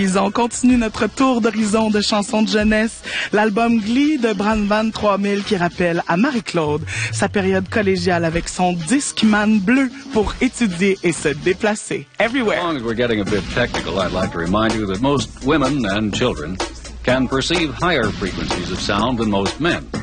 On continue notre tour d'horizon de chansons de jeunesse. L'album Glee de Brandvan 3000 qui rappelle à Marie-Claude sa période collégiale avec son Discman bleu pour étudier et se déplacer. Everywhere. As long as we're getting a bit technical, I'd like to remind you that most women and children can perceive higher frequencies of sound than most men.